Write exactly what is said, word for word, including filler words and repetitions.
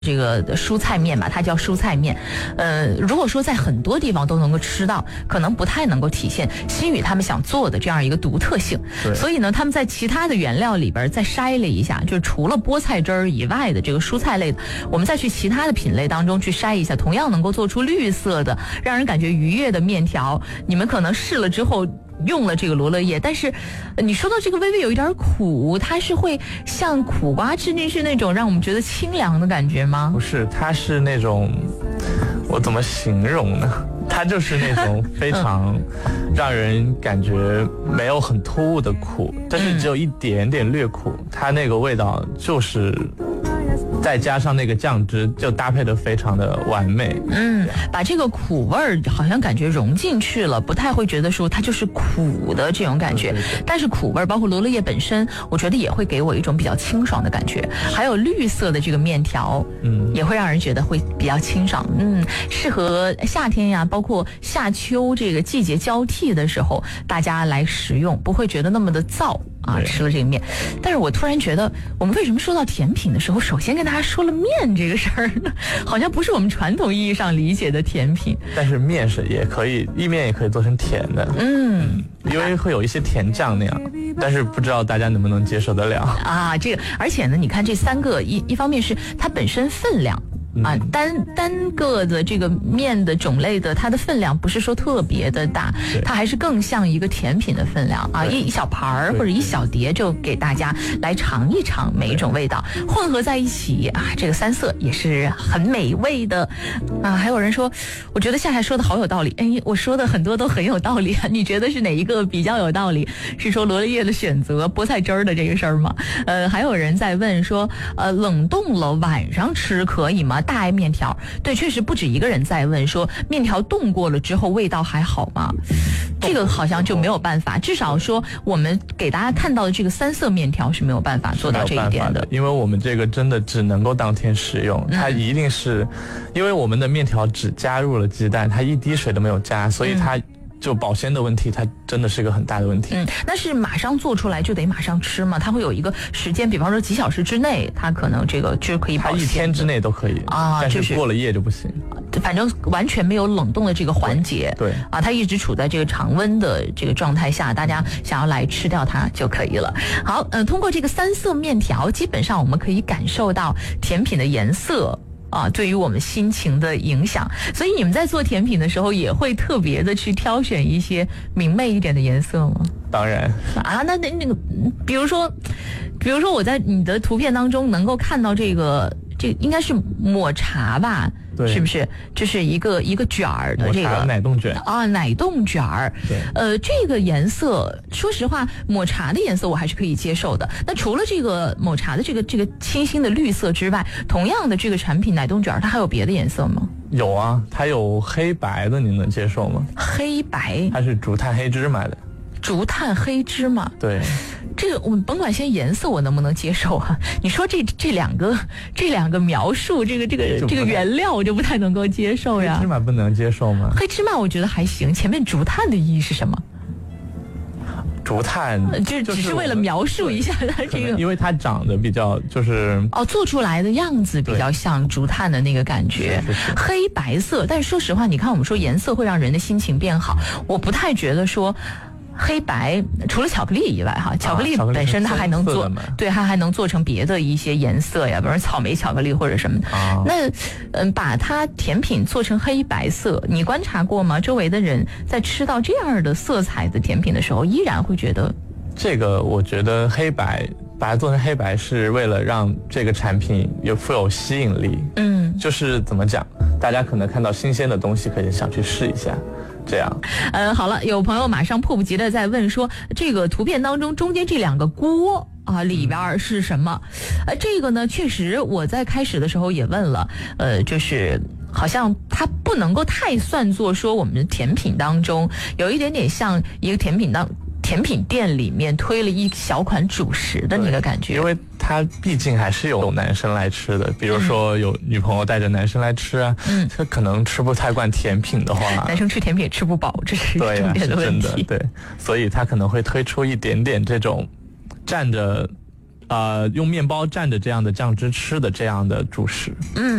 这个蔬菜面吧，它叫蔬菜面。呃，如果说在很多地方都能够吃到，可能不太能够体现新宇他们想做的这样一个独特性。所以呢，他们在其他的原料里边再筛了一下，就是除了菠菜汁儿以外的这个蔬菜类的，我们再去其他的品类当中去筛一下，同样能够做出绿色的、让人感觉愉悦的面条。你们可能试了之后用了这个罗勒叶，但是你说到这个微微有一点苦，它是会像苦瓜吃进去那种让我们觉得清凉的感觉吗？ 不是，它是那种，我怎么形容呢？它就是那种非常让人感觉没有很突兀的苦，但是只有一点点略苦，它那个味道就是再加上那个酱汁，就搭配得非常的完美。 嗯，把这个苦味儿好像感觉融进去了，不太会觉得说它就是苦的这种感觉。 对对对， 但是苦味儿包括罗勒叶本身，我觉得也会给我一种比较清爽的感觉。还有绿色的这个面条，嗯，也会让人觉得会比较清爽。嗯，适合夏天呀，包括夏秋这个季节交替的时候，大家来食用，不会觉得那么的燥。啊，吃了这个面，但是我突然觉得，我们为什么说到甜品的时候，首先跟大家说了面这个事儿呢？好像不是我们传统意义上理解的甜品。 但是面是也可以，意面也可以做成甜的，嗯，因为会有一些甜酱那样，但是不知道大家能不能接受得了啊？这个，而且呢，你看这三个，一一方面是它本身分量。啊，单单个的这个面的种类的，它的分量不是说特别的大，它还是更像一个甜品的分量啊，一一小盘儿或者一小碟就给大家来尝一尝每一种味道，混合在一起啊，这个三色也是很美味的啊。还有人说，我觉得夏夏说的好有道理，哎，我说的很多都很有道理啊，你觉得是哪一个比较有道理？是说罗勒叶的选择、菠菜汁儿的这个事儿吗？呃，还有人在问说，呃，冷冻了晚上吃可以吗？大爱面条，对，确实不止一个人在问说，面条冻过了之后味道还好吗？这个好像就没有办法，至少说我们给大家看到的这个三色面条是没有办法做到这一点的， 因为我们这个真的只能够当天食用，它一定是，因为我们的面条只加入了鸡蛋，它一滴水都没有加，所以它就保鲜的问题，它真的是一个很大的问题。 嗯，那是马上做出来就得马上吃吗？它会有一个时间，比方说几小时之内，它可能这个就可以保鲜。 它一天之内都可以啊，但是过了夜就不行。 反正完全没有冷冻的这个环节。 对, 对啊，它一直处在这个常温的这个状态下，大家想要来吃掉它就可以了。好，嗯、呃，通过这个三色面条，基本上我们可以感受到甜品的颜色。啊，对于我们心情的影响，所以你们在做甜品的时候也会特别的去挑选一些明媚一点的颜色吗？ 当然啊，那那那个，比如说，比如说我在你的图片当中能够看到这个，这应该是抹茶吧？ 对， 是不是？这是一个一个卷儿的这个奶冻卷啊，奶冻卷儿。 对， 呃，这个颜色，说实话，抹茶的颜色我还是可以接受的。那除了这个抹茶的这个这个清新的绿色之外，同样的这个产品奶冻卷，它还有别的颜色吗？ 有啊，它有黑白的，您能接受吗？ 黑白， 它是竹炭黑芝麻的。 竹炭黑芝麻， 对， 这个我们甭管先颜色我能不能接受啊？你说这这两个这两个描述，这个这个这个原料我就不太能够接受呀。 黑芝麻不能接受吗？ 黑芝麻我觉得还行，前面竹炭的意义是什么？ 竹炭就只是为了描述一下它这个， 因为它长得比较就是哦，做出来的样子比较像竹炭的那个感觉，黑白色。但是说实话，你看我们说颜色会让人的心情变好，我不太觉得说。黑白除了巧克力以外哈，巧克力本身它还能做，啊、对，它还能做成别的一些颜色呀，比如草莓巧克力或者什么的。啊、那嗯，把它甜品做成黑白色，你观察过吗？周围的人在吃到这样的色彩的甜品的时候，依然会觉得这个，我觉得黑白把它做成黑白是为了让这个产品有富有吸引力。嗯，就是怎么讲，大家可能看到新鲜的东西，可以想去试一下。这样， 呃，好了，有朋友马上迫不及待在问说，这个图片当中中间这两个锅啊里边是什么？呃，这个呢，确实我在开始的时候也问了，呃，就是好像它不能够太算作说我们甜品当中有一点点像一个甜品当。甜品店里面推了一小款主食的那个感觉， 因为它毕竟还是有男生来吃的，比如说有女朋友带着男生来吃啊，嗯，他可能吃不太惯甜品的话， 男生吃甜品也吃不饱，这是重点的问题。 对、啊，是真的，对，所以他可能会推出一点点这种蘸着呃用面包蘸着这样的酱汁吃的这样的主食。 嗯。